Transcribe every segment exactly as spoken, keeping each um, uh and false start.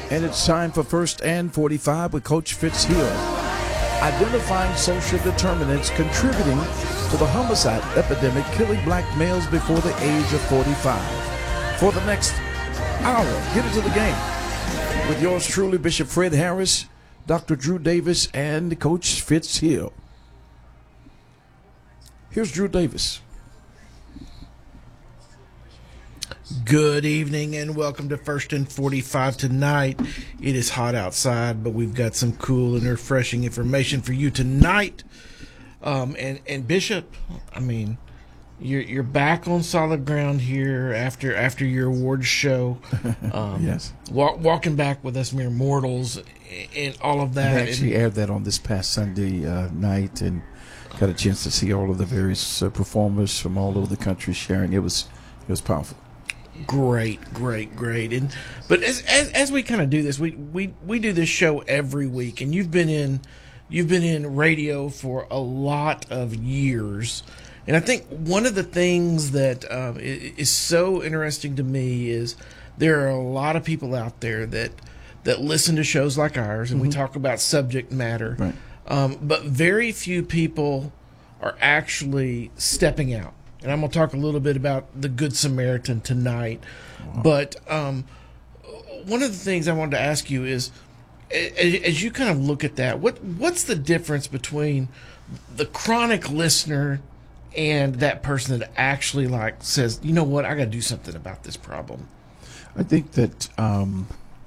And it's time for First and forty-five with Coach Fitzhill. Identifying social determinants contributing to the homicide epidemic killing black males before the age of forty-five. For the next hour, get into the game with yours truly, Bishop Fred Harris, Doctor Drew Davis, and Coach Fitzhill. Here's Drew Davis. Good evening and welcome to First and forty-five tonight. It is hot outside, but we've got some cool and refreshing information for you tonight. Um, and, and Bishop, I mean, you're you're back on solid ground here after after your awards show. Um, yes, walk, walking back with us mere mortals and all of that. I actually aired that on this past Sunday uh, night and got a chance to see all of the various uh, performers from all over the country sharing. It was it was powerful. Great, great, great. And but as as, as we kind of do this, we, we, we do this show every week, and you've been in you've been in radio for a lot of years. And I think one of the things that um, is so interesting to me is there are a lot of people out there that that listen to shows like ours, and mm-hmm. we talk about subject matter. Right. Um, but very few people are actually stepping out. And I'm going to talk a little bit about the Good Samaritan tonight. Wow. But um, one of the things I wanted to ask you is, as you kind of look at that, what what's the difference between the chronic listener and that person that actually like says, you know what, I got to do something about this problem? I think that um,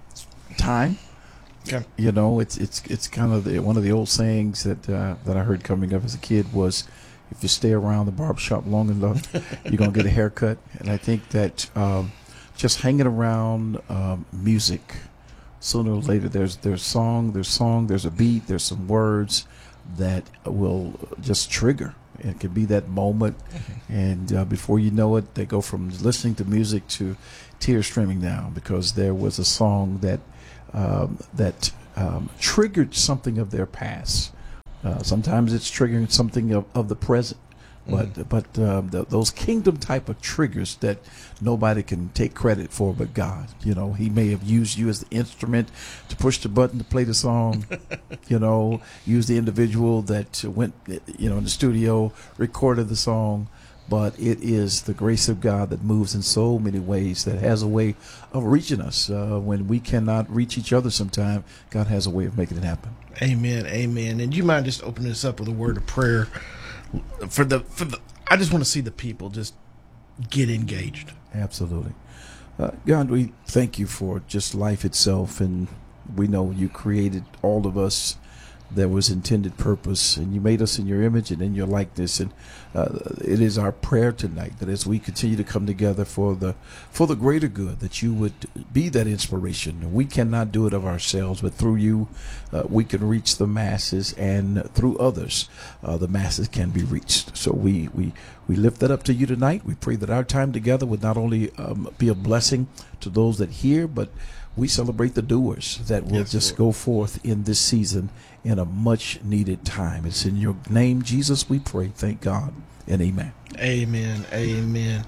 time. Okay. You know, it's it's it's kind of the, one of the old sayings that uh, that I heard coming up as a kid was, if you stay around the barbershop long enough, you're going to get a haircut. And I think that um, just hanging around um, music, sooner or later, there's there's song, there's song, there's a beat, there's some words that will just trigger. It can be that moment. Mm-hmm. And uh, before you know it, they go from listening to music to tears streaming down because there was a song that, um, that um, triggered something of their past. Uh, sometimes it's triggering something of, of the present, but mm-hmm. but um, the, those kingdom type of triggers that nobody can take credit for but God. You know, He may have used you as the instrument to push the button to play the song. You know, use the individual that went, you know, in the studio, recorded the song. But it is the grace of God that moves in so many ways, that has a way of reaching us. Uh, when we cannot reach each other sometime, God has a way of making it happen. Amen, amen. And do you mind just opening us up with a word of prayer for the for the? I just want to see the people just get engaged. Absolutely, uh, God. We thank you for just life itself, and we know you created all of us. There was intended purpose, and you made us in your image and in your likeness. And uh, it is our prayer tonight that as we continue to come together for the for the greater good, that you would be that inspiration. We cannot do it of ourselves, but through you, uh, we can reach the masses, and through others, uh, the masses can be reached. So we we we lift that up to you tonight. We pray that our time together would not only um, be a blessing to those that hear, but we celebrate the doers that will yes, just Lord. Go forth in this season in a much needed time. It's in your name, Jesus, we pray. Thank God and amen. Amen. Amen.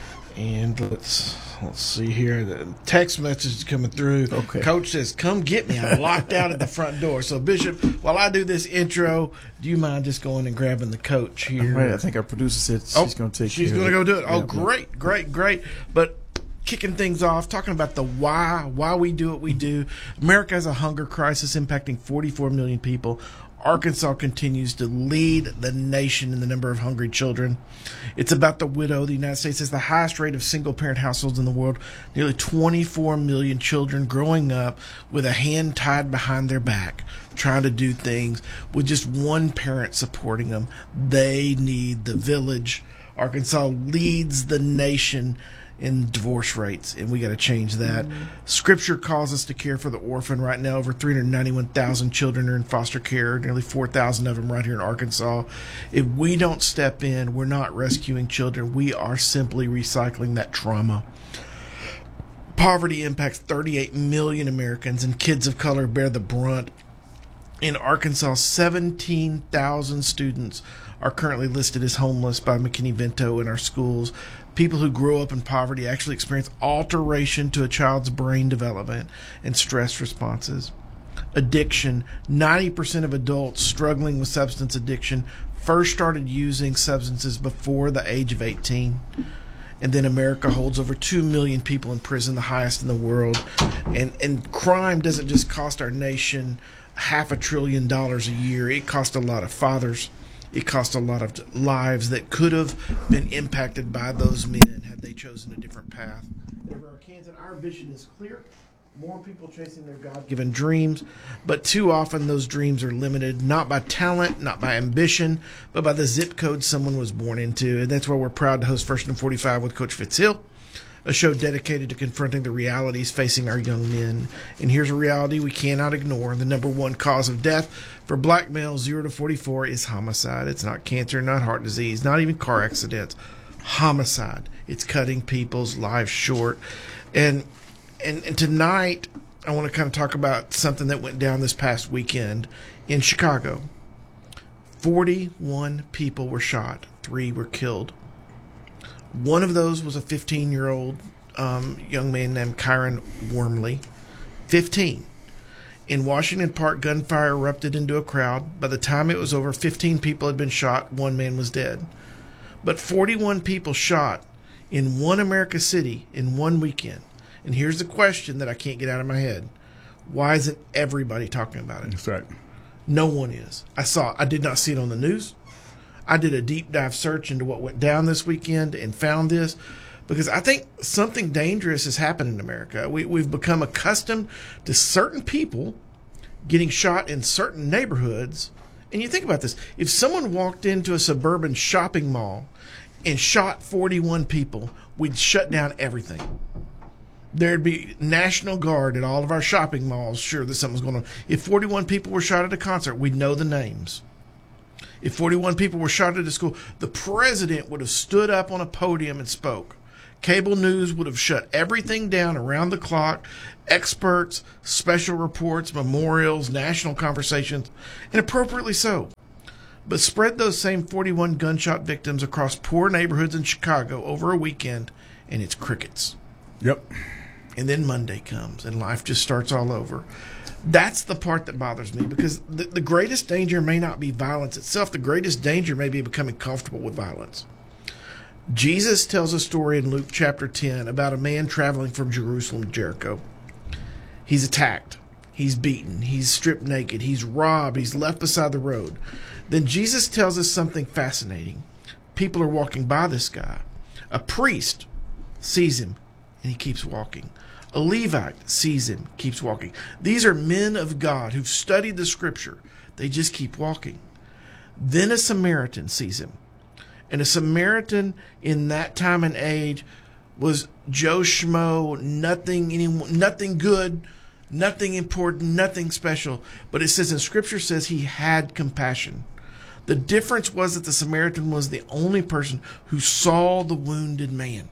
And let's let's see here. The text message is coming through. Okay. Coach says, "Come get me. I'm locked out at the front door." So, Bishop, while I do this intro, do you mind just going and grabbing the coach here? Right, I think our producer said she's oh, going to take. She's going to go do it. Oh, yeah, great, great, great. But kicking things off, talking about the why, why we do what we do. America has a hunger crisis impacting forty-four million people. Arkansas continues to lead the nation in the number of hungry children. It's about the widow. The United States has the highest rate of single-parent households in the world. Nearly twenty-four million children growing up with a hand tied behind their back, trying to do things with just one parent supporting them. They need the village. Arkansas leads the nation in divorce rates, and we got to change that. Mm-hmm. Scripture calls us to care for the orphan. Right now, over three hundred ninety-one thousand children are in foster care, nearly four thousand of them right here in Arkansas. If we don't step in, we're not rescuing children. We are simply recycling that trauma. Poverty impacts thirty-eight million Americans, and kids of color bear the brunt. In Arkansas, seventeen thousand students are currently listed as homeless by McKinney-Vento in our schools. People who grow up in poverty actually experience alteration to a child's brain development and stress responses. Addiction. ninety percent of adults struggling with substance addiction first started using substances before the age of eighteen. And then America holds over two million people in prison, the highest in the world. And, and crime doesn't just cost our nation half a trillion dollars a year. It costs a lot of fathers. It cost a lot of lives that could have been impacted by those men had they chosen a different path. Over Arkansas, our vision is clear. More people chasing their God-given dreams, but too often those dreams are limited not by talent, not by ambition, but by the zip code someone was born into. And that's why we're proud to host First and forty-five with Coach Fitzhill, a show dedicated to confronting the realities facing our young men. And here's a reality we cannot ignore. The number one cause of death for black males zero to forty-four is homicide. It's not cancer, not heart disease, not even car accidents. Homicide. It's cutting people's lives short. And and, and tonight, I want to kind of talk about something that went down this past weekend in Chicago. forty-one people were shot. Three were killed. One of those was a fifteen-year-old um, young man named Kyron Wormley. fifteen. In Washington Park, gunfire erupted into a crowd. By the time it was over, fifteen people had been shot. One man was dead. But forty-one people shot in one America city in one weekend. And here's the question that I can't get out of my head. Why isn't everybody talking about it? That's right. No one is. I saw, I did not see it on the news. I did a deep dive search into what went down this weekend and found this because I think something dangerous has happened in America. We, we've become accustomed to certain people getting shot in certain neighborhoods. And you think about this. If someone walked into a suburban shopping mall and shot forty-one people, we'd shut down everything. There'd be National Guard at all of our shopping malls, sure that something's going on. If forty-one people were shot at a concert, we'd know the names. If forty-one people were shot at a school, the president would have stood up on a podium and spoke. Cable news would have shut everything down around the clock. Experts, special reports, memorials, national conversations, and appropriately so. But spread those same forty-one gunshot victims across poor neighborhoods in Chicago over a weekend, and it's crickets. Yep. And then Monday comes, and life just starts all over. That's the part that bothers me, because the, the greatest danger may not be violence itself. The greatest danger may be becoming comfortable with violence. Jesus tells a story in Luke chapter ten about a man traveling from Jerusalem to Jericho. He's attacked. He's beaten. He's stripped naked. He's robbed. He's left beside the road. Then Jesus tells us something fascinating. People are walking by this guy. A priest sees him, and he keeps walking. A Levite sees him, keeps walking. These are men of God who've studied the scripture. They just keep walking. Then a Samaritan sees him. And a Samaritan in that time and age was Joe Schmo, nothing, any, nothing good, nothing important, nothing special. But it says in scripture says he had compassion. The difference was that the Samaritan was the only person who saw the wounded man.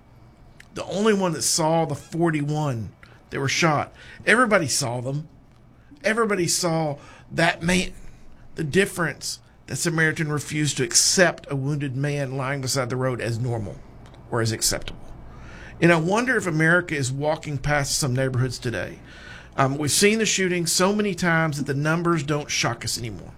The only one that saw the forty-one that were shot. Everybody saw them. Everybody saw that man. The difference, that Samaritan refused to accept a wounded man lying beside the road as normal or as acceptable. And I wonder if America is walking past some neighborhoods today. Um, we've seen the shooting so many times that the numbers don't shock us anymore.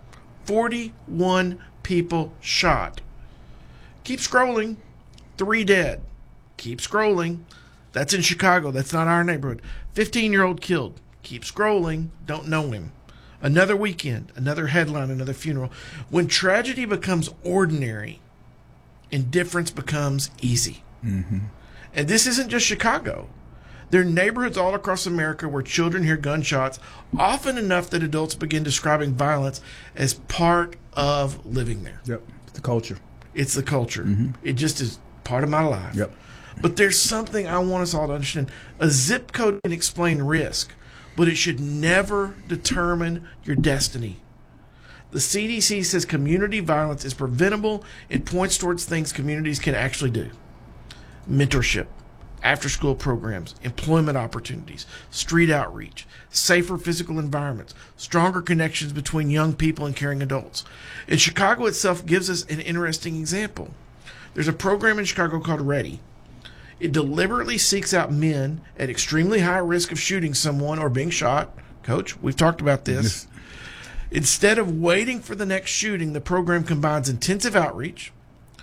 forty-one people shot. Keep scrolling. Three dead. Keep scrolling. That's in Chicago. That's not our neighborhood. fifteen-year-old killed. Keep scrolling. Don't know him. Another weekend. Another headline. Another funeral. When tragedy becomes ordinary, indifference becomes easy. Mm-hmm. And this isn't just Chicago. There are neighborhoods all across America where children hear gunshots often enough that adults begin describing violence as part of living there. Yep. It's the culture. It's the culture. Mm-hmm. It just is part of my life. Yep. But there's something I want us all to understand. A zip code can explain risk, but it should never determine your destiny. The C D C says community violence is preventable. It points towards things communities can actually do. Mentorship, after-school programs, employment opportunities, street outreach, safer physical environments, stronger connections between young people and caring adults. And Chicago itself gives us an interesting example. There's a program in Chicago called Ready. It deliberately seeks out men at extremely high risk of shooting someone or being shot. Coach, we've talked about this. Instead of waiting for the next shooting, the program combines intensive outreach,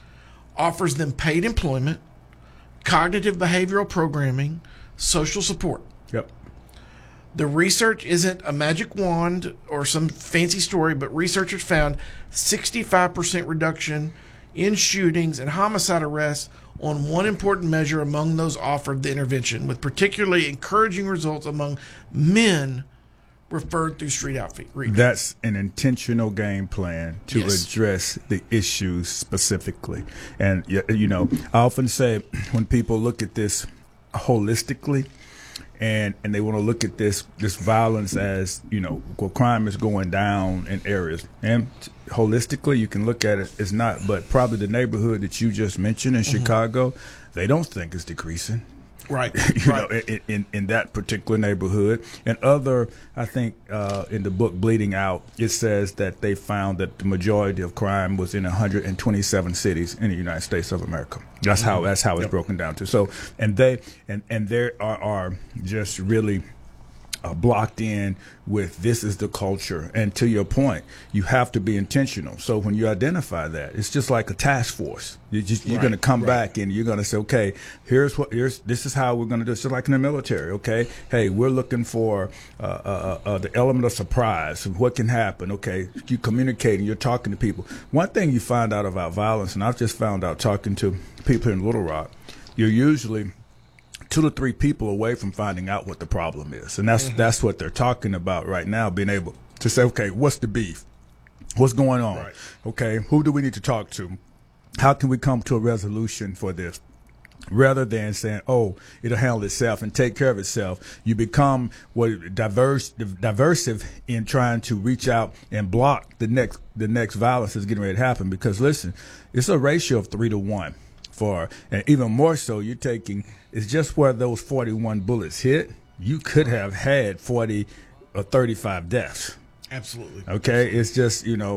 offers them paid employment, cognitive behavioral programming, social support. Yep. The research isn't a magic wand or some fancy story, but researchers found sixty-five percent reduction in shootings and homicide arrests on one important measure among those offered the intervention, with particularly encouraging results among men referred through street outreach. That's an intentional game plan to Yes. address the issues specifically. And, y- you know, I often say when people look at this holistically, and and they want to look at this this violence as, you know, well, crime is going down in areas, and holistically you can look at it as not, but probably the neighborhood that you just mentioned in Mm-hmm. Chicago, they don't think it's decreasing. Right. You right. know, in, in in that particular neighborhood. And other, I think, uh, in the book Bleeding Out, it says that they found that the majority of crime was in one hundred twenty-seven cities in the United States of America. That's how that's how it's Yep. broken down to. So, and they and and there are, are just really uh, blocked in with this is the culture. And to your point, you have to be intentional. So when you identify that, it's just like a task force. You just, you're Right, going to come right. back and you're going to say, okay, here's what here's this is how we're going to do it. It's just like in the military. Okay, hey, we're looking for uh, uh, uh, the element of surprise. What can happen? Okay, you communicating, you're talking to people. One thing you find out about violence, and I've just found out talking to people in Little Rock, you're usually two to three people away from finding out what the problem is. And that's that's what they're talking about right now, being able to say, okay, what's the beef? What's going on? Right. Okay, who do we need to talk to? How can we come to a resolution for this? Rather than saying, oh, it'll handle itself and take care of itself, you become what diverse, diversive in trying to reach out and block the next the next violence that's getting ready to happen. Because listen, it's a ratio of three to one. For and even more so, you're taking it's just where those forty-one bullets hit. You could have had forty or thirty-five deaths. Absolutely. Okay, it's just, you know.